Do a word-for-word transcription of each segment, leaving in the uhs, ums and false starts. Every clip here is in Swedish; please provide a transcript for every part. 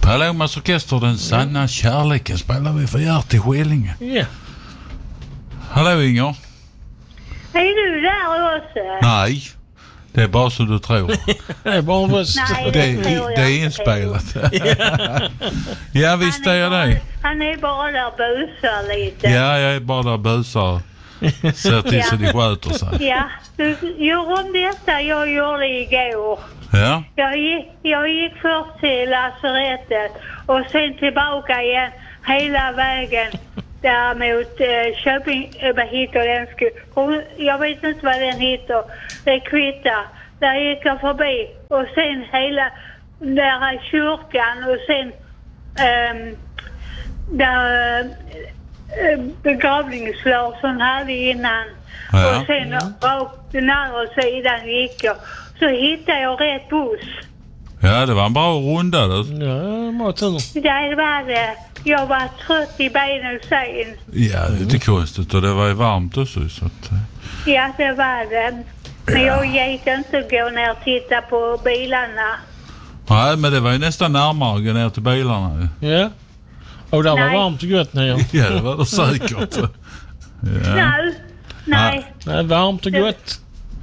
Palomas orkester, den sanna mm. kärleken spelar vi för Hjärt i Skillinge. Ja. Yeah. Hallå Inger. Är du där också? Nej, det är bara så du tror. Det är bara röst. Nej, det, det, det, det är inspelat. Ja, visst är jag det. Han är bara där och busar lite. Ja, jag är bara där och busar. Ser till så de sköter sig. Ja, du gör om detta jag gjorde igår. Ja. Jag gick, jag gick först till lasarettet och sen tillbaka igen hela vägen där mot eh, Köping, vad heter den skolan? Jag vet inte vad den heter. Det kvittar. Där gick jag förbi och sen hela där är kyrkan och sen um, där uh, begravningslåsen hade innan. Ja. Och sen mm. rakt den andra sidan gick jag. Så hittade jag rätt buss. Ja, det var en bra runda då. Ja, bra tur. Det var det. Jag var trött i benen sen. Ja, det är inte konstigt och det var ju varmt också. Så att... Ja, det var det. Men ja. Jag gick inte att gå ner och titta på bilarna. Nej, men det var ju nästan närmare att gå ner till bilarna. Ja. Och där var varmt och gott ner. Ja, det var det säkert. Ja. Nej. Nej. Nej, varmt och gott.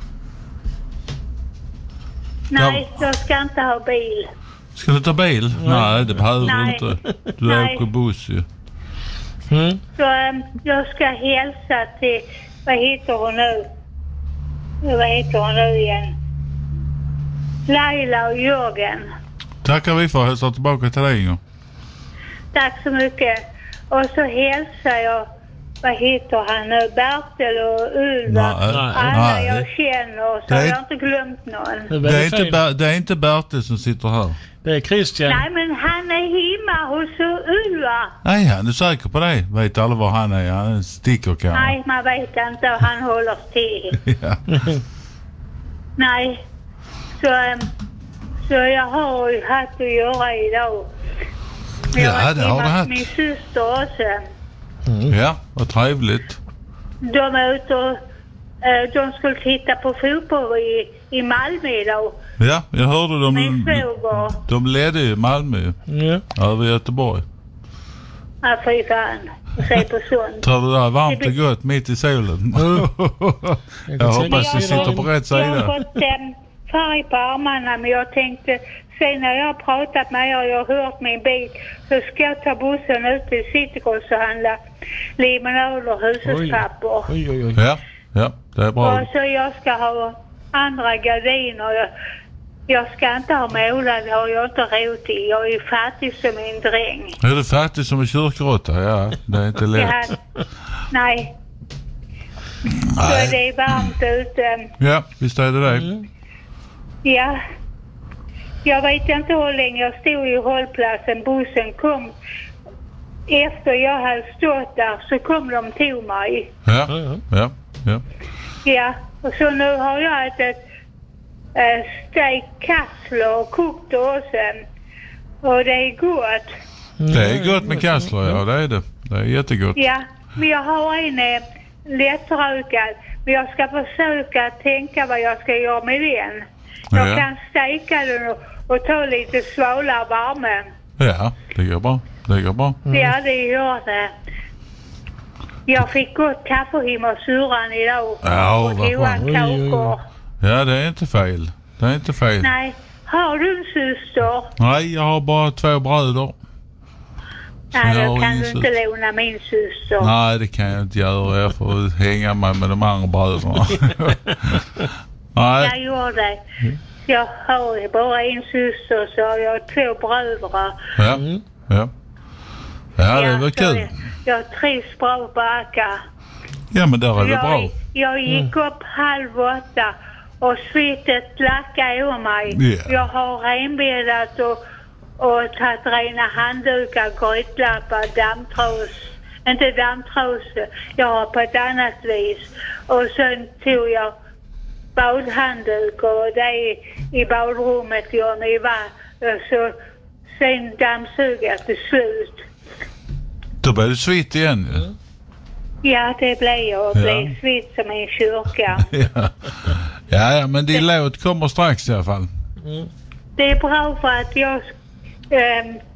Nej, jag ska inte ha bil. Ska du ta bil? Nej, Nej det behöver Nej. du inte. Du Nej. åker buss ju. Mm. Så um, jag ska hälsa till, vad heter hon nu? Vad heter hon nu igen? Laila och Jörgen. Tackar vi för att hälsa tillbaka till dig, Inger. Tack så mycket. Och så hälsar jag, vad heter han nu? Bertil och Ulva. Nej. Alla Nej. jag känner, så Det är- har jag inte glömt någon. Det är, inte Ber- det är inte Bertil som sitter här. Det är Christian. Nej, men han är hemma hos Ulva. Nej, han är säker på det. Vet alla var han är? Han är en stickerkare. Nej, man vet inte och han håller till. Ja. Nej. Så, um, så jag har ju haft att göra idag. Men jag Ja, har det har du träffat haft. min syster också. Mm. Ja, vad trevligt. De är ute och uh, de skulle titta på fotboll i, i Malmö idag. Ja, jag hörde dem. Min svåger. De ledde ju Malmö Ja. över Göteborg. Ja, fy fan. Och se på sånt. Tror du det är varmt och gott mitt i solen? Jag hoppas du sitter på rätt Jag har sida. fått um, färg på armarna, men jag tänkte sen när jag har pratat med er och jag har hört min bil så ska jag ta bussen ut till Citygross och handla limonad och hushållspapper. Oj, oj, oj. Ja, ja, det är bra. Och så jag ska ha andra gardiner. Jag, jag ska inte ha målat, det har jag inte råd till. Jag är fattig som en dräng. Är du fattig som en kyrkråtta? Ja, det är inte lätt. Ja, nej. Så Nej. det är varmt ute. Ja, visst är det det. Mm. Ja. Jag vet inte hur länge jag stod i hållplatsen. Bussen kom. Efter jag hade stått där så kom de till mig. Ja, ja, ja. Ja, och så nu har jag ätit äh, stekt kassler och kokt också. Och det är gott. Det är gott med kassler, ja, det är det. Det är jättegott. Ja, men jag har en äh, lättrökad. Men jag ska försöka tänka vad jag ska göra med den. Jag Ja. kan steka den och, och ta lite svalare värme. Ja, det går bra. Det går bra. Ja, det gör det. Jag fick gott kaffe hemma hos syrran idag. Ja, och vad bra. Johan Oj, oj, oj. kakor. Ja, det är inte fel. Det är inte fel. Nej, har du en syster? Nej, jag har bara två bröder. Nej, jag då har kan ingen du inte låna min syster. Nej, det kan jag inte göra. Jag får hänga mig med de andra bröderna. Nej. Jag gör det. Jag har ju bara en syster så har jag två bröder. Ja, Mm. ja. Ja, det var så kul. Jag, jag trivs bra på Aka. Ja, men där är det Jag, bra. jag gick upp halv åtta och svettet lackade över mig. Ja. Jag har renbäddat och, och tagit rena handdukar, grytlappar, dammtrås. Inte dammtrås, jag har på ett annat vis. Och sen tog jag badhandduk och det i badrummet jag ni var. Så sen dammsug jag till slut. Då blir du svit igen. Mm. Ja, det blev jag. Jag blev Ja. svitt som en kyrka. Ja. Ja, ja, men din låt kommer strax i alla fall. Mm. Det är bra för att jag, ähm,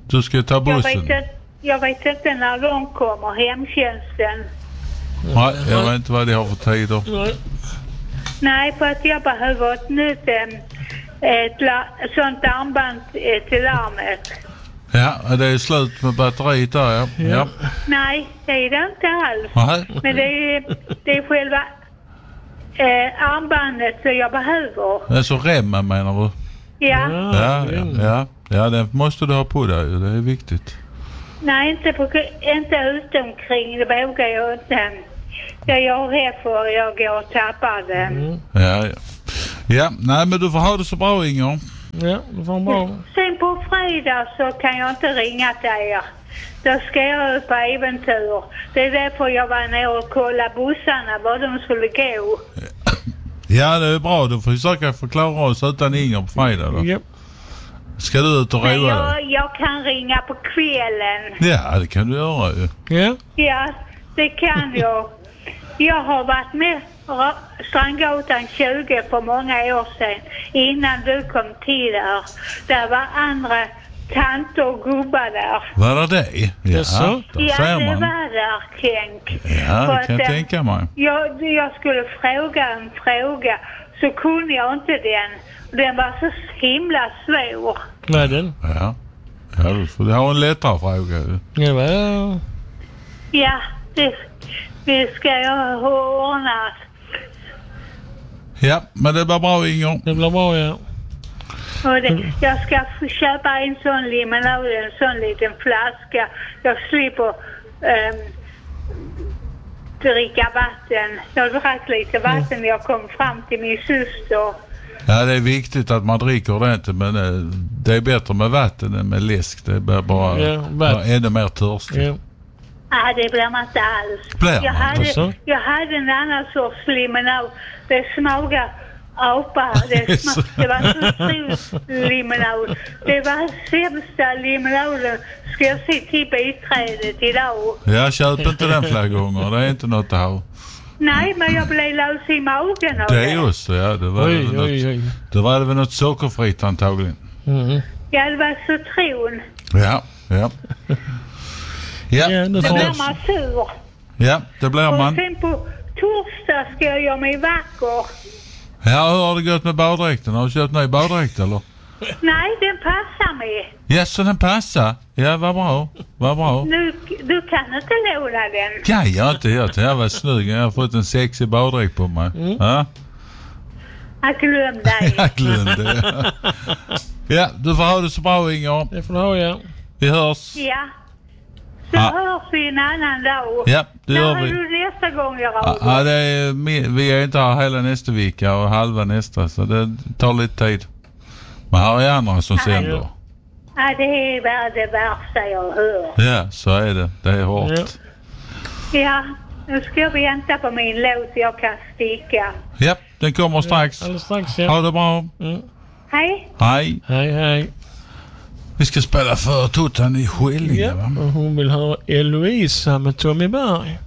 Du ska ta Jag bussen. vet, inte, jag vet inte när de kommer, hemtjänsten. Nej, jag vet inte vad de har för tider. Nej. Nej, för att jag behöver ett nytt eh, ett la- sånt armband eh, till larmet. Ja, det är slut med batteriet där, ja. Ja. Ja. Nej, det är det inte alls. Nej. Men det är, det är själva eh, armbandet som jag behöver. Det är så remmen menar du? Ja. Ja, ja, ja. Ja, det måste du ha på dig. Det är viktigt. Nej, inte, på, inte utomkring. Det vågar jag inte. Jag gör det för jag går och tappar den. Mm. Ja, ja. Ja, nej men du får ha det så bra, Inger. Ja, det var bra. Sen på fredag så kan jag inte ringa till er. Då ska jag ut på äventyr. Det är därför jag var nere och kollade bussarna, var de skulle gå. Ja, det är bra. Du får försöka förklara oss utan Inger på fredag då. Ja. Ska du ut och Men roa jag, dig? jag kan ringa på kvällen. Ja, det kan du göra ju. Ja. Ja, det kan jag. Jag har varit med Ra- Strandgatan tjugo för många år sedan. Innan du kom till där. Där var andra tanter och gubbar där. Var det det? Ja, Jaså? där Ja, ser det man. var där, Kenk. Ja, För det att, kan jag eh, tänka mig. Jag, jag skulle fråga en fråga, så kunde jag inte den. Den var så himla svår. Vad är den? Ja. Ja, du får ha en lättare fråga ju. Ja, vad? Ja, det, det ska jag ordna. Ja, men det var bra, Inger. Det blir bra, ja. Och det, jag ska få köpa en sån limonad, en sån liten flaska. Jag slipper um, dricka vatten. Jag drack lite vatten när jag kom fram till min syster. Ja, det är viktigt att man dricker det inte, men eh, det är bättre med vatten än med läsk. Det blir bara, Ja, bara vatten. ännu mer törstig. Ja. Nej, det blir man inte alls. Blir jag, man hade, inte så? jag hade en annan sorts limonad. Det smakade apa. Det, smak, det var så stor limonad. Det var sämsta limonaden. Ska jag se till biträdet idag? Ja, köp inte den flera gånger. Det är inte något att ha. Nej, men jag blev lös i magen av Det det. är också, ja. Det var, Oj, väl något, oj, oj. det var väl något sockerfritt antagligen. Mm. Ja, det var citron. Ja, ja. Ja, Ja, det Då får blir jag. man sur. ja, det blir Och man. sen på torsdag ska jag göra mig vacker. Ja, hur har det gått med baddräkten? Har du köpt ny baddräkt eller? Nej, den passar mig. Ja, så den passar. Ja, vad bra. Vad bra. Nu, du kan inte låna den. Kan jag inte gjort. Jag var snygg. Jag har fått en sexig baddräkt på mig. Mm. Ja, Jag glöm dig. jag glömde det. Ja, du får ha det så bra, Inger. Det får du ha, ja. Vi hörs. Ja. Så Ja. hörs vi en annan dag. Ja, det När gör är vi. du nästa gång jag Ja, har ja, det är, mi- vi är inte här hela nästa vecka och halva nästa, så det tar lite tid. Men här är andra som sänder. Ja, det är bara det värsta jag hör. Ja, så är det. Det är hårt. Ja. Ja, nu ska jag vänta på min låt så jag kan sticka. Ja, den kommer strax. Alldeles strax, ja. Ha det bra. Mm. Hej. Hej. Hej, hej. Vi ska spela för Tuttan i Skillinge, Ja. va? Och hon vill höra Eloisa med Tommy Berg.